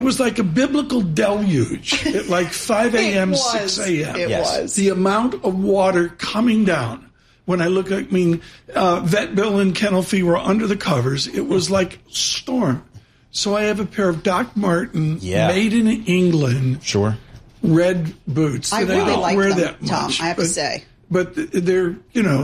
It was like a biblical deluge at like 5 a.m., 6 a.m. It was. The amount of water coming down. When I look at, Vet Bill and Kennel Fee were under the covers. It was like storm. So I have a pair of Doc Marten made in England. Sure. Red boots. I really like wear them, that much, Tom, I have to say. But they're,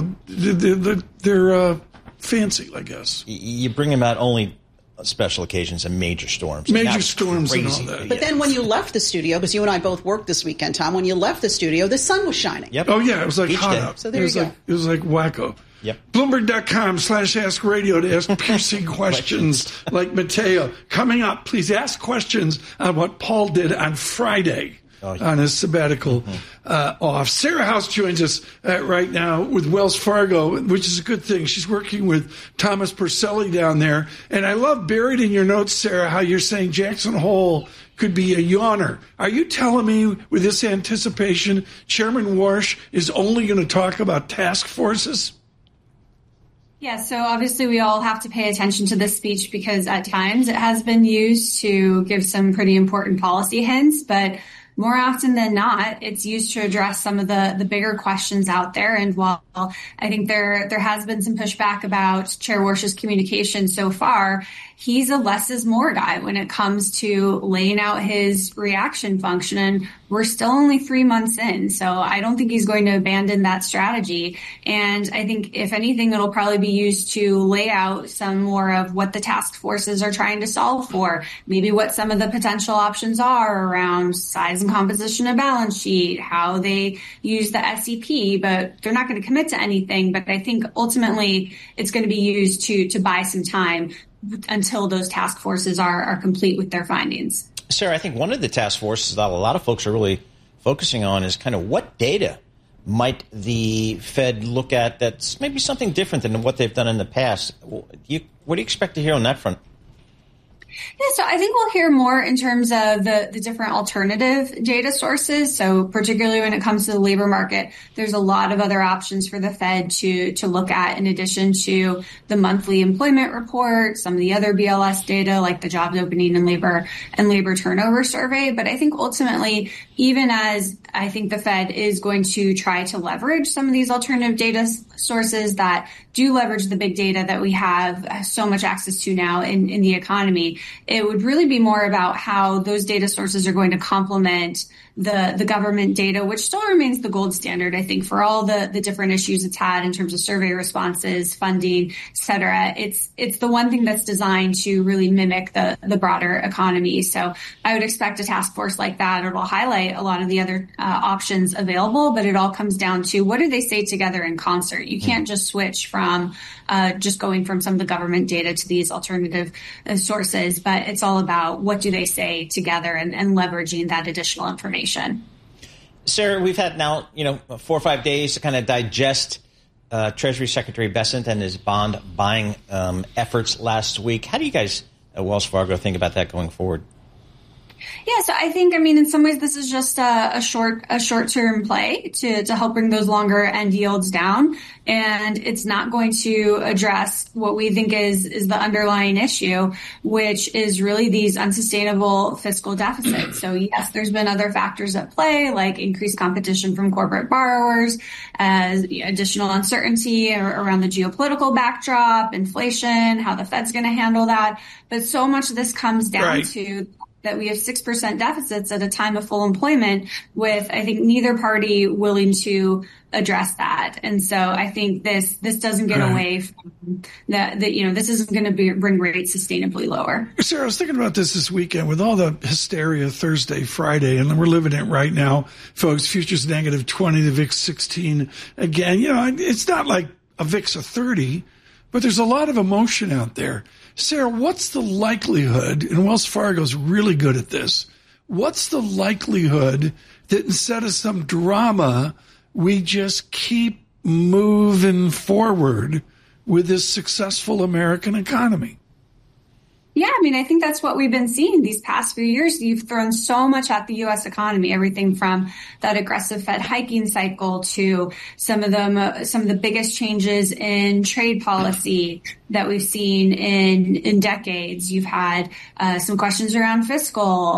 they're fancy, I guess. You bring them out only special occasions and major storms. Major storms crazy. and all that. But then when you left the studio, because you and I both worked this weekend, Tom, when you left the studio, the sun was shining. Yep. Oh, yeah, it was like Each hot day. out. So there you go. It was like wacko. Yep. Bloomberg.com/Ask Radio to ask piercing questions like Mateo. Coming up, please ask questions on what Paul did on Friday on his sabbatical off. Sarah House joins us right now with Wells Fargo, which is a good thing. She's working with Thomas Porcelli down there. And I love buried in your notes, Sarah, how you're saying Jackson Hole could be a yawner. Are you telling me with this anticipation, Chairman Warsh is only going to talk about task forces? Yeah, so obviously we all have to pay attention to this speech because at times it has been used to give some pretty important policy hints, but more often than not, it's used to address some of the bigger questions out there. And while I think there has been some pushback about Chair Warsh's communication so far, he's a less is more guy when it comes to laying out his reaction function. And we're still only 3 months in, so I don't think he's going to abandon that strategy. And I think, if anything, it'll probably be used to lay out some more of what the task forces are trying to solve for, maybe what some of the potential options are around size and composition of balance sheet, how they use the SEP, but they're not going to commit to anything. But I think ultimately it's going to be used to buy some time until those task forces are complete with their findings. Sarah, I think one of the task forces that a lot of folks are really focusing on is kind of what data might the Fed look at that's maybe something different than what they've done in the past. What do you expect to hear on that front? Yeah, so I think we'll hear more in terms of the different alternative data sources. So particularly when it comes to the labor market, there's a lot of other options for the Fed to look at in addition to the monthly employment report, some of the other BLS data like the jobs opening and labor turnover survey. But I think ultimately, even as I think the Fed is going to try to leverage some of these alternative data sources that do leverage the big data that we have so much access to now in the economy, it would really be more about how those data sources are going to complement the government data, which still remains the gold standard, I think, for all the different issues it's had in terms of survey responses, funding, et cetera. It's the one thing that's designed to really mimic the broader economy. So I would expect a task force like that. It'll highlight a lot of the other options available, but it all comes down to what do they say together in concert? You can't just switch from just going from some of the government data to these alternative sources, but it's all about what do they say together and leveraging that additional information. Sarah, we've had now, 4 or 5 days to kind of digest Treasury Secretary Bessent and his bond buying efforts last week. How do you guys at Wells Fargo think about that going forward? Yeah, so I think, in some ways, this is just a short-term play to help bring those longer end yields down. And it's not going to address what we think is the underlying issue, which is really these unsustainable fiscal deficits. So yes, there's been other factors at play, like increased competition from corporate borrowers, additional uncertainty around the geopolitical backdrop, inflation, how the Fed's going to handle that. But so much of this comes down to that we have 6% deficits at a time of full employment with, I think, neither party willing to address that. And so I think this doesn't get away from that, this isn't going to bring rates sustainably lower. Sarah, I was thinking about this weekend with all the hysteria Thursday, Friday, and we're living it right now. Folks, futures -20, the VIX 16. Again, it's not like a VIX of 30, but there's a lot of emotion out there. Sarah, what's the likelihood, and Wells Fargo's really good at this, what's the likelihood that instead of some drama, we just keep moving forward with this successful American economy? Yeah, I mean, I think that's what we've been seeing these past few years. You've thrown so much at the U.S. economy, everything from that aggressive Fed hiking cycle to some of the biggest changes in trade policy that we've seen in decades. You've had some questions around fiscal